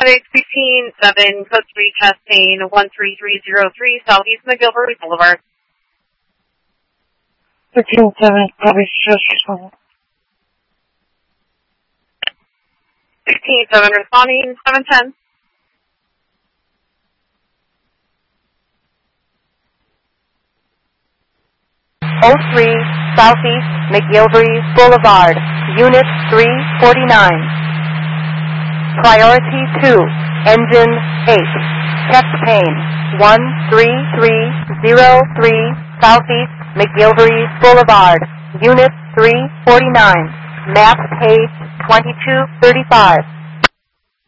FedEx 157, code 3 testing 13303 Southeast McGilvery Boulevard. 167, copy, just 167 responding 710. '03 Southeast McGilvery Boulevard, Unit 349. Priority 2, Engine 8, Check pane 13303 Southeast McGilvery Boulevard, Unit 349, Map page 2235.